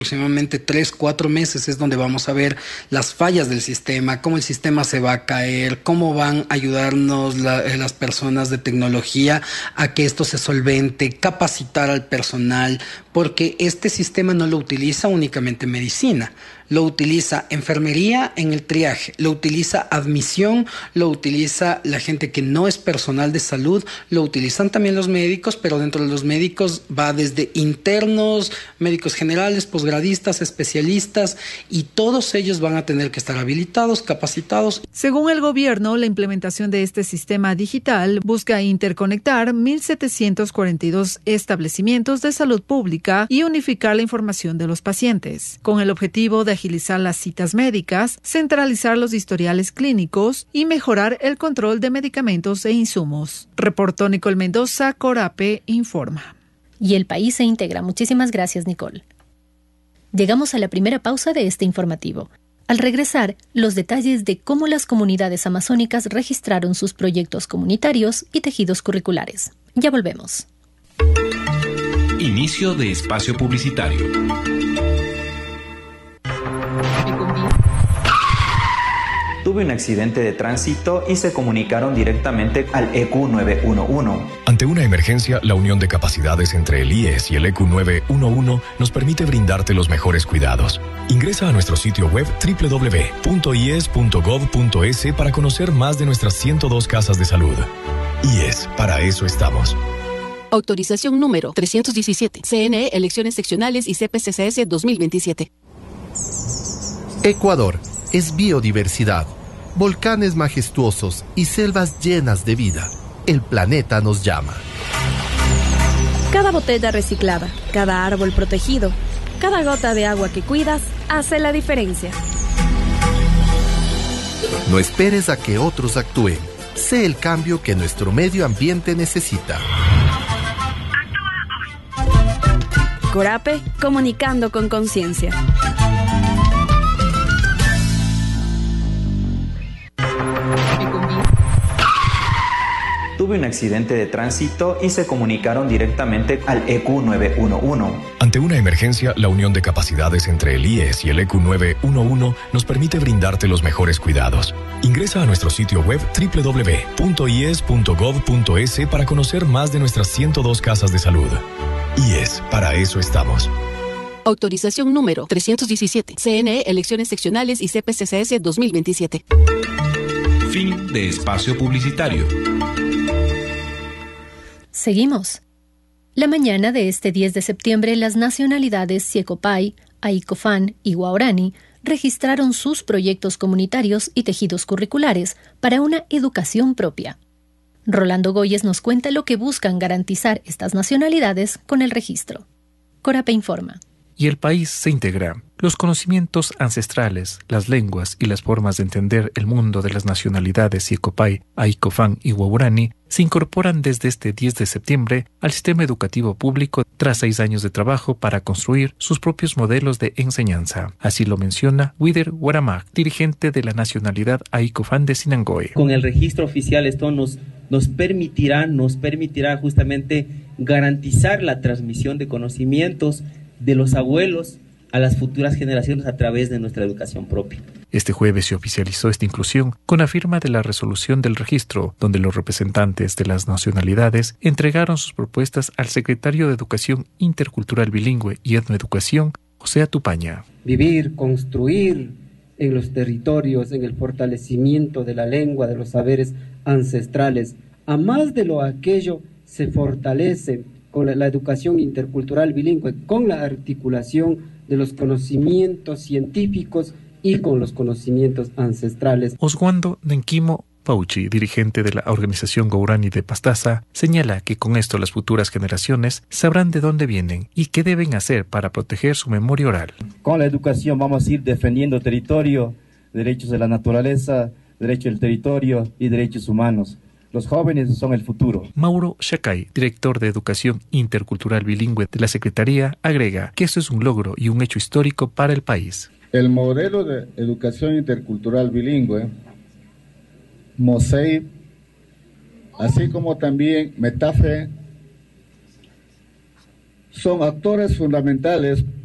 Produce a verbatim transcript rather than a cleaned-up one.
Aproximadamente tres, cuatro meses es donde vamos a ver las fallas del sistema, cómo el sistema se va a caer, cómo van a ayudarnos la, las personas de tecnología a que esto se solvente, capacitar al personal, porque este sistema no lo utiliza únicamente medicina, lo utiliza enfermería en el triaje, lo utiliza admisión, lo utiliza la gente que no es personal de salud, lo utilizan también los médicos, pero dentro de los médicos va desde internos, médicos generales, posgradistas, especialistas, y todos ellos van a tener que estar habilitados, capacitados. Según el gobierno, la implementación de este sistema digital busca interconectar mil setecientos cuarenta y dos establecimientos de salud pública y unificar la información de los pacientes, con el objetivo de agilizar las citas médicas, centralizar los historiales clínicos y mejorar el control de medicamentos e insumos. Reportó Nicole Mendoza, Corape informa. Y el país se integra. Muchísimas gracias, Nicole. Llegamos a la primera pausa de este informativo. Al regresar, los detalles de cómo las comunidades amazónicas registraron sus proyectos comunitarios y tejidos curriculares. Ya volvemos. Inicio de espacio publicitario. Tuve un accidente de tránsito y se comunicaron directamente al E Q nueve uno uno. Ante una emergencia, la unión de capacidades entre el I E S y el E Q nueve uno uno nos permite brindarte los mejores cuidados. Ingresa a nuestro sitio web doble u doble u doble u punto i e s punto gov punto es para conocer más de nuestras ciento dos casas de salud. I E S, para eso estamos. Autorización número trescientos diecisiete. C N E, Elecciones Seccionales y C P C C S dos mil veintisiete. Ecuador es biodiversidad, volcanes majestuosos y selvas llenas de vida. El planeta nos llama. Cada botella reciclada, cada árbol protegido, cada gota de agua que cuidas hace la diferencia. No esperes a que otros actúen. Sé el cambio que nuestro medio ambiente necesita. Corape, comunicando con conciencia. Tuve un accidente de tránsito y se comunicaron directamente al E Q nueve uno uno. Ante una emergencia, la unión de capacidades entre el I E S y el E Q nueve uno uno nos permite brindarte los mejores cuidados. Ingresa a nuestro sitio web doble u doble u doble u punto i e s punto gov punto es para conocer más de nuestras ciento dos casas de salud. I E S, para eso estamos. Autorización número trescientos diecisiete. C N E, Elecciones Seccionales y C P C C S dos mil veintisiete. Fin de espacio publicitario. Seguimos. La mañana de este diez de septiembre, las nacionalidades Siecopay, Aicofán y Guaorani registraron sus proyectos comunitarios y tejidos curriculares para una educación propia. Rolando Goyes nos cuenta lo que buscan garantizar estas nacionalidades con el registro. Corape informa. Y el país se integra. Los conocimientos ancestrales, las lenguas y las formas de entender el mundo de las nacionalidades Siecopay, Aicofán y Guaorani se incorporan desde este diez de septiembre al sistema educativo público tras seis años de trabajo para construir sus propios modelos de enseñanza. Así lo menciona Wider Guaramag, dirigente de la nacionalidad Aicofán de Sinangoe. Con el registro oficial esto nos, nos permitirá, nos permitirá justamente garantizar la transmisión de conocimientos de los abuelos a las futuras generaciones a través de nuestra educación propia. Este jueves se oficializó esta inclusión con la firma de la resolución del registro, donde los representantes de las nacionalidades entregaron sus propuestas al secretario de Educación Intercultural Bilingüe y Etnoeducación, José Atupaña. Vivir, construir en los territorios, en el fortalecimiento de la lengua, de los saberes ancestrales. A más de lo aquello se fortalece con la, la educación intercultural bilingüe, con la articulación de los conocimientos científicos y con los conocimientos ancestrales. Oswando Nenquimo Pauchi, dirigente de la organización Guaorani de Pastaza, señala que con esto las futuras generaciones sabrán de dónde vienen y qué deben hacer para proteger su memoria oral. Con la educación vamos a ir defendiendo territorio, derechos de la naturaleza, derechos del territorio y derechos humanos. Los jóvenes son el futuro. Mauro Shacay, director de Educación Intercultural Bilingüe de la Secretaría, agrega que esto es un logro y un hecho histórico para el país. El modelo de educación intercultural bilingüe, MOSEI, así como también METAFE, son actores fundamentales